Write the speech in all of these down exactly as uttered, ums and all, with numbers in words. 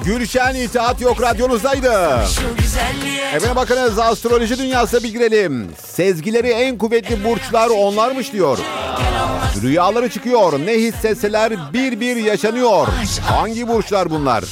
Gülşen İtaat Yok radyonuzdaydı. Efendim bakınız, astroloji dünyasına bir girelim. Sezgileri en kuvvetli burçlar onlarmış diyor. Rüyaları çıkıyor. Ne hissetseler bir bir yaşanıyor. Hangi burçlar bunlar?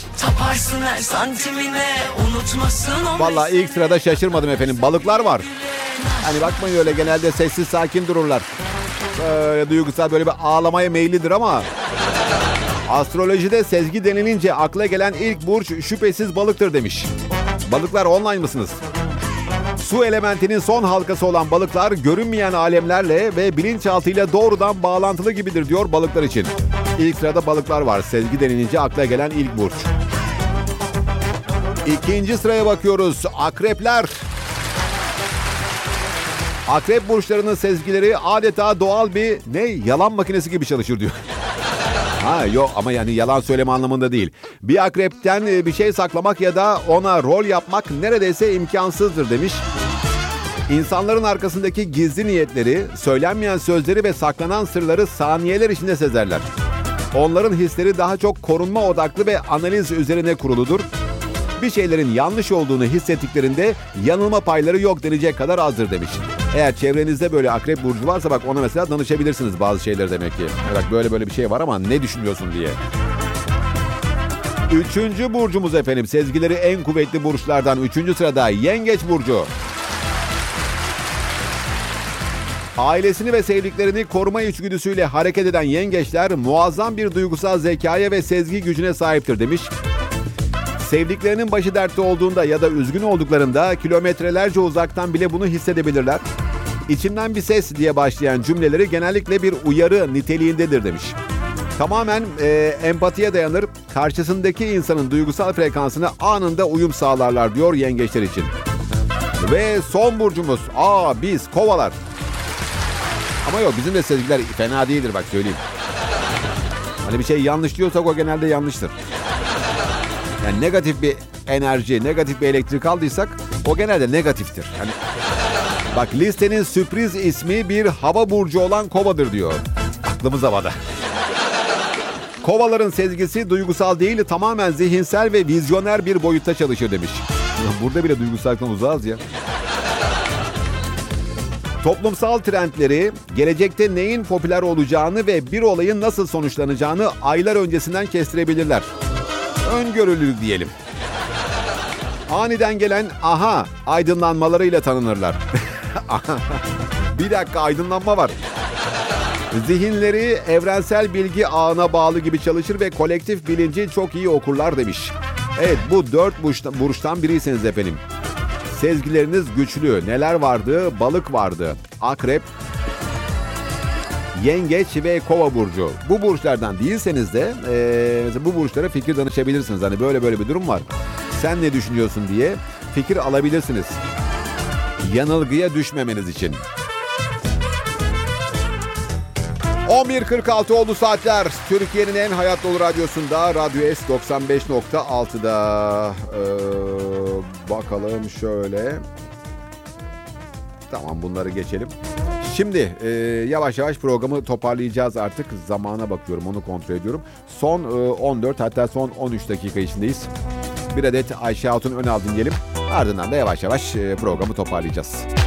Vallahi ilk sırada şaşırmadım efendim. Balıklar var. Hani bakmayın öyle, genelde sessiz sakin dururlar. Böyle duygusal, böyle bir ağlamaya meyillidir ama astrolojide sezgi denilince akla gelen ilk burç şüphesiz balıktır demiş. Balıklar online mısınız? Su elementinin son halkası olan balıklar görünmeyen alemlerle ve bilinçaltıyla doğrudan bağlantılı gibidir diyor balıklar için. İlk sırada balıklar var. Sezgi denilince akla gelen ilk burç. İkinci sıraya bakıyoruz. Akrepler. Akrep burçlarının sezgileri adeta doğal bir ne yalan makinesi gibi çalışır diyor. Ha yok ama yani yalan söyleme anlamında değil. Bir akrepten bir şey saklamak ya da ona rol yapmak neredeyse imkansızdır demiş. İnsanların arkasındaki gizli niyetleri, söylenmeyen sözleri ve saklanan sırları saniyeler içinde sezerler. Onların hisleri daha çok korunma odaklı ve analiz üzerine kuruludur. Bir şeylerin yanlış olduğunu hissettiklerinde yanılma payları yok denecek kadar azdır demiş. Eğer çevrenizde böyle akrep burcu varsa bak ona mesela danışabilirsiniz bazı şeyleri demek ki. Bak böyle böyle bir şey var ama ne düşünüyorsun diye. Üçüncü burcumuz efendim, sezgileri en kuvvetli burçlardan üçüncü sırada Yengeç burcu. Ailesini ve sevdiklerini koruma içgüdüsüyle hareket eden yengeçler muazzam bir duygusal zekaya ve sezgi gücüne sahiptir demiş. Sevdiklerinin başı dertte olduğunda ya da üzgün olduklarında kilometrelerce uzaktan bile bunu hissedebilirler. İçimden bir ses diye başlayan cümleleri genellikle bir uyarı niteliğindedir demiş. Tamamen e, empatiye dayanır, karşısındaki insanın duygusal frekansına anında uyum sağlarlar diyor yengeçler için. Ve son burcumuz, aa biz kovalar. Ama yok, bizim de sezgiler fena değildir bak söyleyeyim. Hani bir şey yanlış diyorsak o genelde yanlıştır. Yani negatif bir enerji, negatif bir elektrik aldıysak o genelde negatiftir. Yani bak listenin sürpriz ismi bir hava burcu olan Kova'dır diyor. Aklımız havada. Kovaların sezgisi duygusal değil, tamamen zihinsel ve vizyoner bir boyutta çalışır demiş. Burada bile duygusallıktan uzağız ya. Toplumsal trendleri, gelecekte neyin popüler olacağını ve bir olayın nasıl sonuçlanacağını aylar öncesinden kestirebilirler. Öngörülü diyelim. Aniden gelen aha aydınlanmalarıyla tanınırlar. Bir dakika, aydınlanma var. Zihinleri evrensel bilgi ağına bağlı gibi çalışır ve kolektif bilinci çok iyi okurlar demiş. Evet, bu dört burçtan biriyseniz efendim. Sezgileriniz güçlü. Neler vardı? Balık vardı. Akrep, Yengeç ve Kova burcu. Bu burçlardan değilseniz de e, bu burçlara fikir danışabilirsiniz. Hani böyle böyle bir durum var. Sen ne düşünüyorsun diye fikir alabilirsiniz. Yanılgıya düşmemeniz için. on bir kırk altı oldu saatler. Türkiye'nin en hayat dolu radyosunda Radyo S doksan beş nokta altıda. Ee, bakalım şöyle. Tamam, bunları geçelim. Şimdi e, yavaş yavaş programı toparlayacağız artık. Zamana bakıyorum, onu kontrol ediyorum. Son e, on dört, hatta son on üç dakika içindeyiz. Bir adet Ayşe Hatun Önal dinleyelim. Ardından da yavaş yavaş e, programı toparlayacağız.